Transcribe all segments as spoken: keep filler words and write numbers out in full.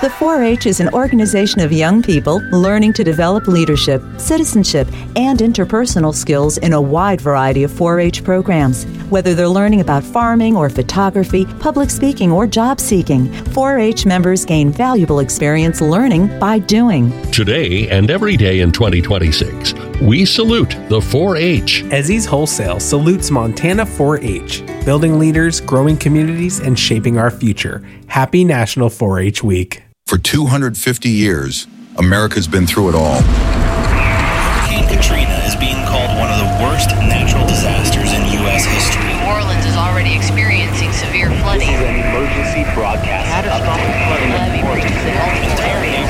The four H is an organization of young people learning to develop leadership, citizenship, and interpersonal skills in a wide variety of four H programs. Whether they're learning about farming or photography, public speaking, or job seeking, four H members gain valuable experience learning by doing. Today and every day in twenty twenty-six, we salute the four H. Ezzy's Wholesale salutes Montana four H, building leaders, growing communities, and shaping our future. Happy National four H Week. For two hundred fifty years, America's been through it all. Hurricane Katrina is being called one of the worst natural disasters in U S history. New Orleans is already experiencing severe flooding. This is an emergency broadcast. Catastrophic flooding levee reaches in multiple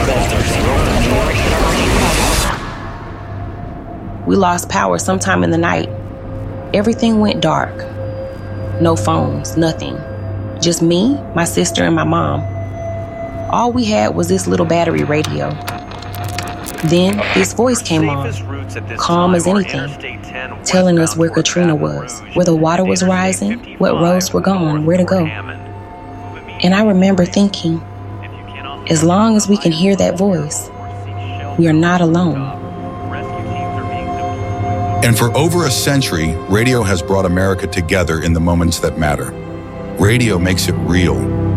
areas. We lost power sometime in the night. Everything went dark. No phones, nothing. Just me, my sister, and my mom. All we had was this little battery radio. Then this voice came on, calm as anything, telling us where Katrina was, where the water was rising, what roads were gone, where to go. And I remember thinking, as long as we can hear that voice, we are not alone. And for over a century, radio has brought America together in the moments that matter. Radio makes it real.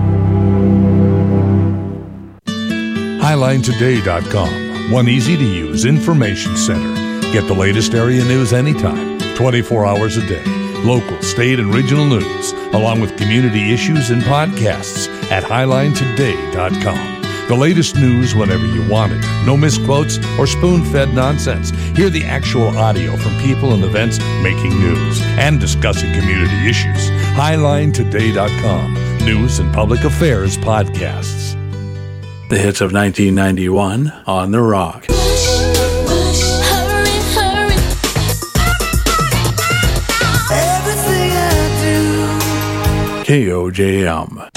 Highline Today dot com, one easy-to-use information center. Get the latest area news anytime, twenty-four hours a day. Local, state, and regional news, along with community issues and podcasts at Highline Today dot com. The latest news whenever you want it. No misquotes or spoon-fed nonsense. Hear the actual audio from people and events making news and discussing community issues. Highline Today dot com, news and public affairs podcasts. The hits of nineteen ninety-one on The Rock. K O J M.